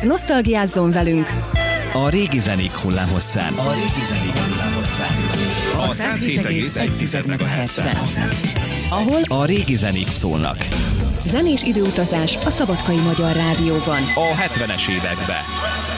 Nosztalgiázzon velünk! A régi zenék hullámhosszán. A 107,1 MHz-en. Ahol A régi zenék szólnak. zenés időutazás a Szabadkai Magyar Rádióban. A 70-es évekbe.